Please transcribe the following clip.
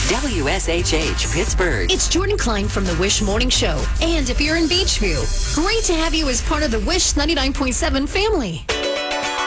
WSHH Pittsburgh. It's Jordan Klein from the Wish Morning Show. And if you're in Beechview, great to have you as part of the Wish 99.7 family.